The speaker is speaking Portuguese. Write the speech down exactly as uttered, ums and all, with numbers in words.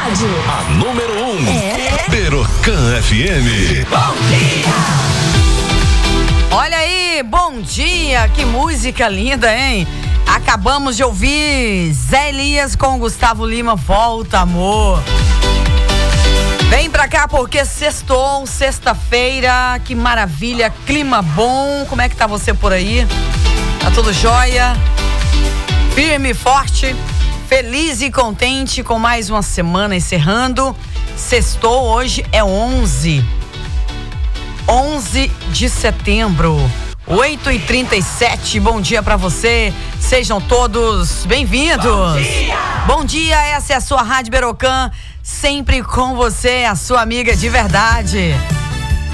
rádio. A número um. É Berocan F M. Bom dia! Olha aí, bom dia, que música linda, hein? Acabamos de ouvir Zé Elias com Gustavo Lima, Volta Amor. Vem pra cá porque sextou, sexta-feira, que maravilha, clima bom. Como é que tá você por aí? Tá tudo jóia? Firme e forte, feliz e contente com mais uma semana encerrando. Sextou, hoje é onze. onze de setembro, oito e trinta e sete. Bom dia pra você, sejam todos bem-vindos. Bom dia! Bom dia, essa é a sua Rádio Berocan, sempre com você, a sua amiga de verdade.